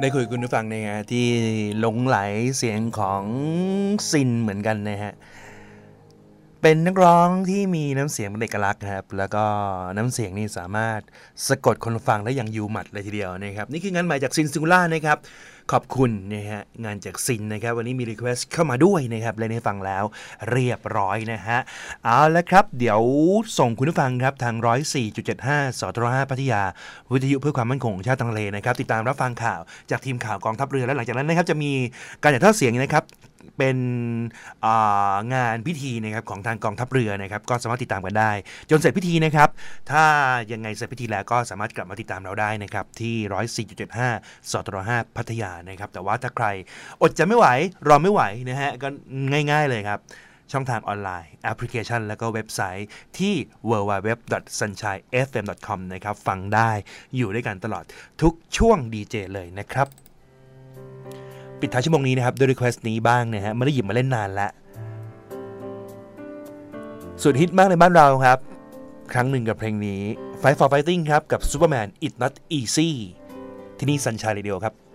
ได้คุยกับคุณผู้ฟังนะฮะที่หลงไหลเสียงของซินเหมือนกันนะฮะเป็นนักร้องที่มีน้ำเสียงเป็นเอกลักษณ์ครับแล้วก็น้ำเสียงนี่สามารถสะกดคนฟังได้อย่างยูหมัดเลยทีเดียวนะครับนี่คืองานใหม่จากซินซิงล่านะครับขอบคุณนะฮะงานจากซินนะครับวันนี้มีรีเควสเข้ามาด้วยนะครับเลยให้ฟังแล้วเรียบร้อยนะฮะเอาละครับเดี๋ยวส่งคุณผู้ฟังครับทาง 104.75 สทร5พัทยาวิทยุเพื่อความมั่นคงของชาติทางทะเลนะครับติดตามรับฟังข่าวจากทีมข่าวกองทัพเรือและหลังจากนั้นนะครับจะมีการถ่ายทอดเสียงนะครับเป็นงานพิธีนะครับของทางกองทัพเรือนะครับก็สามารถติดตามกันได้จนเสร็จพิธีนะครับถ้ายังไงเสร็จพิธีแล้วก็สามารถกลับมาติดตามเราได้นะครับที่ 104.75 สทร5พัทยานะครับแต่ว่าถ้าใครอดจะไม่ไหวรอไม่ไหวนะฮะก็ง่ายๆเลยครับช่องทางออนไลน์แอปพลิเคชันแล้วก็เว็บไซต์ที่ www.sunshinefm.com นะครับฟังได้อยู่ด้วยกันตลอดทุกช่วงดีเจเลยนะครับปิดท้ายชั่วโมงนี้นะครับด้วยรีเควสต์นี้บ้างนะฮะไม่ได้หยิบมาเล่นนานแล้วสุดฮิตมากในบ้านเราครับครั้งหนึ่งกับเพลงนี้ Fight for Fighting ครับกับ Superman It's Not Easy ที่นี่ Sunshine Radio ครับ